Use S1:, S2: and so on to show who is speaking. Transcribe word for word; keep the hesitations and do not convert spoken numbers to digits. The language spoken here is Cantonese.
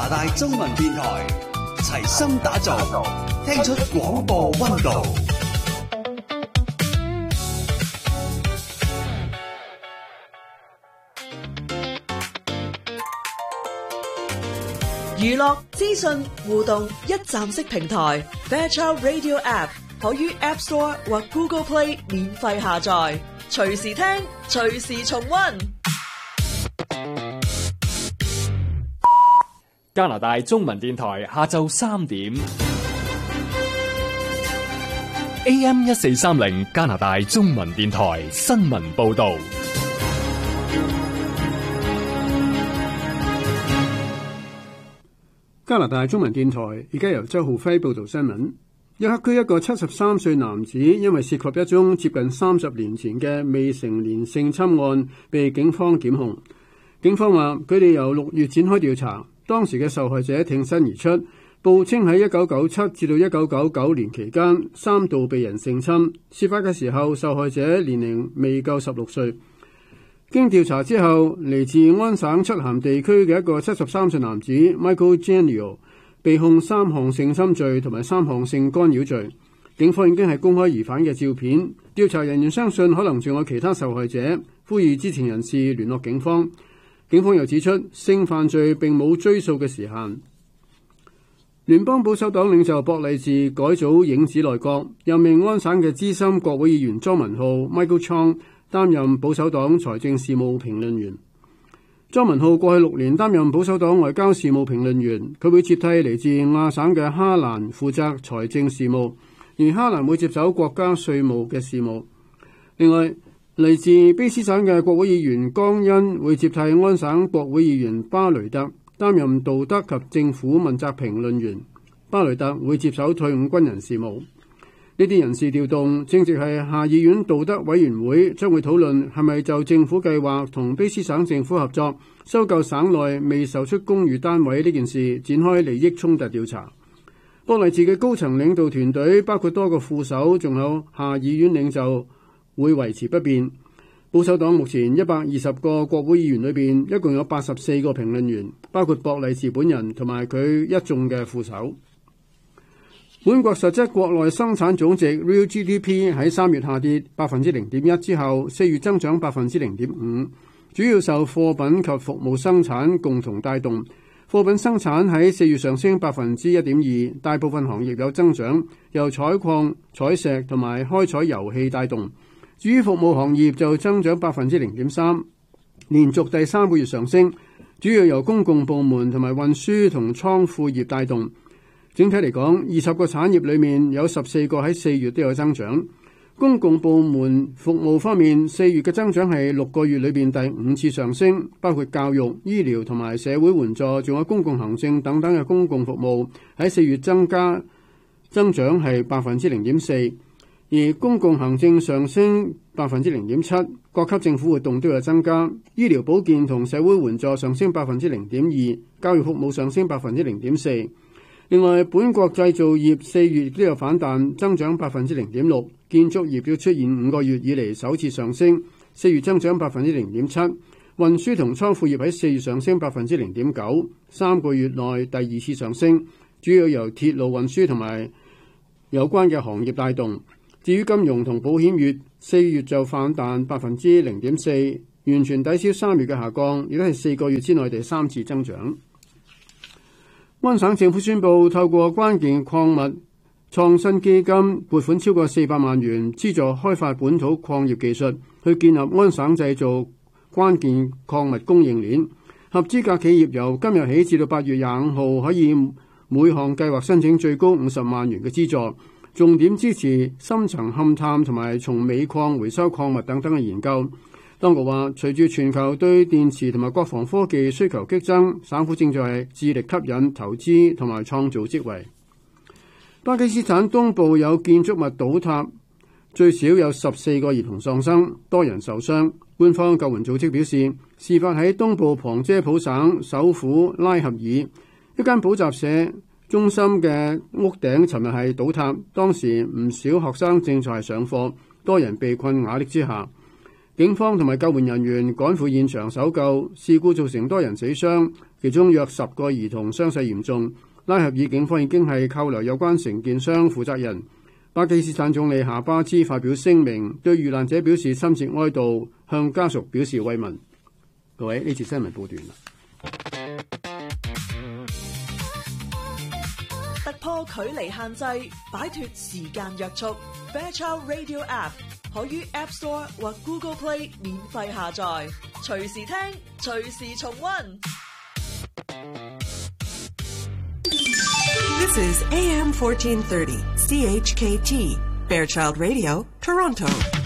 S1: 拿大中文電台齊心打造，聽出廣播溫度。
S2: 娛樂資訊互動一站式平台 Fairchild Radio App 可於 App Store 或 Google Play 免費下載，隨時聽，隨時重溫。
S3: 加拿大中文電台下晝三點 A M 一四三零加拿大中文電台新聞報道。
S4: 加拿大中文電台而家由周浩輝報道新聞。約克區一個七十三歲男子因為涉及一宗接近三十年前嘅未成年性侵案，被警方檢控。警方話佢哋由六月展開調查，當時嘅受害者挺身而出，報稱喺一九九七至到一九九九年期間三度被人性侵。事發嘅時候，受害者年齡未夠十六歲。經調查之後，嚟自安省出咸地區嘅一個七十三歲男子 Michael Genio 被控三項性侵罪同埋三項性干擾罪。警方已經係公開疑犯嘅照片，調查人員相信可能仲有其他受害者，呼籲知情人士聯絡警方。警方又指出，性犯罪並冇追訴嘅時限。聯邦保守黨領袖博勵治改組影子內閣，任命安省嘅資深國會議員莊文浩 Michael Chong 擔任保守黨財政事務評論員。莊文浩過去六年擔任保守黨外交事務評論員，佢會接替嚟自亞省嘅哈蘭負責財政事務，而哈蘭會接手國家稅務嘅事務。另外，嚟自卑斯省嘅國會議員江恩會接替安省國會議員巴雷特擔任道德及政府問責評論員，巴雷特會接手退伍軍人事務。呢啲人事調動正值係下議院道德委員會將會討論係咪就政府計劃同卑斯省政府合作收購省內未售出公寓單位呢件事展開利益衝突調查。博勵治嘅高層領導團隊包括多個副手，仲有下議院領袖會維持不變。保守黨目前一百二十個國會議員裏邊，一共有八十四個評論員，包括博勵治本人同埋佢一眾嘅副手。本國實質國內生產總值 Real G D P 喺三月下跌百分之零點一之後，四月增長百分之零點五，主要受貨品及服務生產共同帶動。貨品生產喺四月上升百分之一點二，大部分行業有增長，由採礦、採石同埋開採油氣帶動。至於服務行業就增長百分之零點三，連續第三個月上升，主要由公共部門同埋運輸同倉庫業帶動。整體嚟講，二十個產業裏面有十四個喺四月都有增長。公共部門服務方面，四月嘅增長係六個月裏邊第五次上升，包括教育、醫療同埋社會援助，仲有公共行政等等嘅公共服務喺四月增加增長係百分之零點四，而公共行政上升百分之零點七，各級政府活動都有增加，醫療保健同社會援助上升百分之零點二，教育服務上升百分之零點四。另外，本國製造業四月都有反彈，增長百分之零點六。建築業要出現五個月以嚟首次上升，四月增長百分之零點七。運輸同倉庫業喺四月上升百分之零點九，三個月內第二次上升，主要由鐵路運輸同埋有關嘅行業帶動。至於金融同保險業，四月就反彈百分之零點四，完全抵消三月嘅下降，亦都係四個月之內第三次增長。安省政府宣布透過關鍵礦物創新基金撥款超過四百萬元，資助開發本土礦業技術，去建立安省製造關鍵礦物供應鏈。合資格企業由今日起至到八月廿五號，可以每項計劃申請最高五十萬元嘅資助，重點支持深層勘探同埋從鎂礦回收礦物等等嘅研究。當局話，隨住全球對電池同埋國防科技需求激增，省府正在係致力吸引投資同埋創造職位。巴基斯坦東部有建築物倒塌，最少有十四個兒童喪生，多人受傷。官方救援組織表示，事發喺東部旁遮普省首府拉合爾，一間補習社中心嘅屋頂尋日係倒塌，當時唔少學生正在上課，多人被困瓦礫之下。 警方同埋救援人員趕赴現場搜救，事故造成多人死傷，其中約十個兒童傷勢嚴重。拉合爾警方已經係扣留有關承建商負責人。巴基斯坦總理夏巴茲發表聲明，對遇難者表示深切哀悼，向家屬表示慰問。各位，呢次新聞報段啦。
S2: 突破距離限制，擺脫時間約束。Fairchild Radio App 可於 App Store 或 Google Play 免費下載，隨時聽，隨時重溫。
S5: This is A M fourteen thirty, C H K T, Fairchild Radio, Toronto.